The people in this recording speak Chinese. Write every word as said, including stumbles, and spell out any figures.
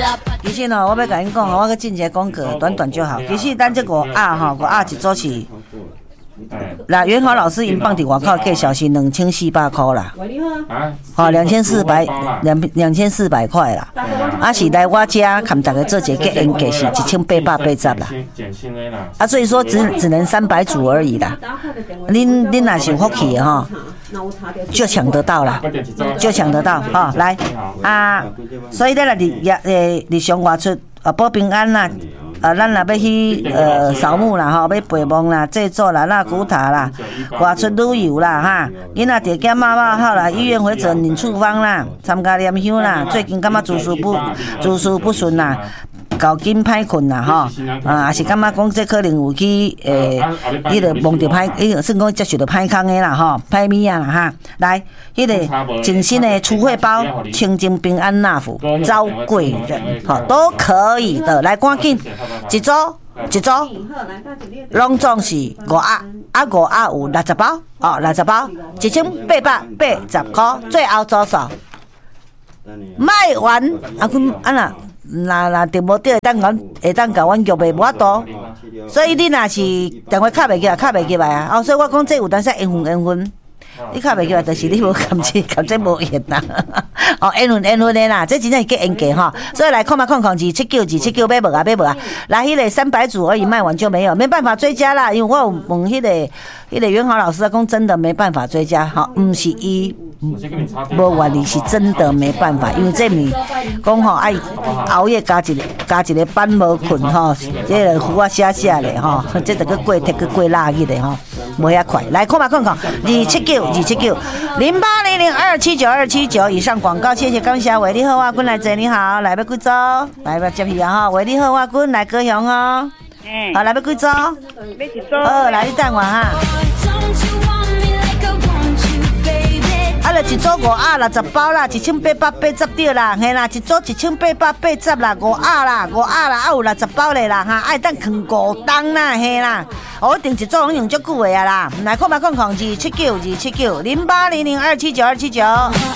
其实呢，我要甲恁讲，我去进一个广告，短短就好。其实咱这五鸭吼，五鸭一组是。那元豪老师因放伫外口计小是两千四百块啦，好两千四百两两千四百块啦，啊是来我家看大家做一个演价是一千八百八十啦，啊所以说只只能三百组而已啦，恁恁若是有福气的吼，就抢得到啦，就抢得到哈、哦、来啊，所以咧你也诶你上外出啊保平安啦。啊，咱若要去呃扫墓啦，吼，要陪墓啦、制作啦、纳古塔啦、外出旅游啦，哈，囡仔得检妈妈好啦，医院回诊领处方啦，参加念香啦，最近感觉诸事不诸事不顺啦。搞紧歹困啦，吼，啊，也是感觉讲这可能有去诶，迄个梦着歹，迄个算讲接受着歹空的啦，吼，歹物啊啦哈。来，迄个全新的初会包、清净平安纳福、招贵人，吼，都可以的。来，赶紧一组一组，拢总是五鸭，啊五鸭有六十包，哦，六十包，一千八百八十块，最后组数卖完，啊，阮啊啦。那那订无到，会当阮会当甲阮约袂无法度，所以你若是电话敲袂起来，敲袂起来啊！哦，所以我讲这有当时缘分缘分，你敲袂起来，就是你无感情，感情无缘啦。哦，缘分缘分的啦，这真正是叫缘价吼。所以来看嘛，看看二七九二七九买无啊，买无啊。来，迄个三百组而已，卖完就没有，没办法追加啦。因为我有问迄个迄个元豪老师讲，真的没办法追加，吼，毋是伊。无原理是真的没办法，因为这物讲吼爱熬夜加一个加一个班无困吼，这个胡啊写写咧吼，这个个过摕个过拉去咧吼，无遐快。来看嘛看看，二七九二七九零八零零二七九二七九以上广告，谢谢感谢。喂，你好，我君来坐，你好，来要几组？来要接去啊哈。喂，你好，我君来高雄哦。嗯。好，来要几组？要一组。好，来你等我哈。啊，就一组五鸭六十包啦，一千八百八十对啦，嘿啦，一组一千八百八十啦，五鸭啦，五鸭啦，啊有六十包嘞啦，哈，爱当放五冬啦，嘿啦，我订一组拢用足久的啊啦，来看嘛看看，二七九二七九零八零零二七九二七九。